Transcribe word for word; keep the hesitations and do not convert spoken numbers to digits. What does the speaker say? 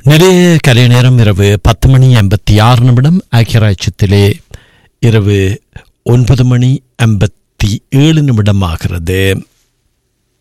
நிறைய கலை நேரம் இரவு பத்து மணி ஐம்பத்தி ஆறு நிமிடம். ஐக்கியராட்சியத்திலே இரவு ஒன்பது மணி ஐம்பத்தி ஏழு நிமிடம் ஆகிறது.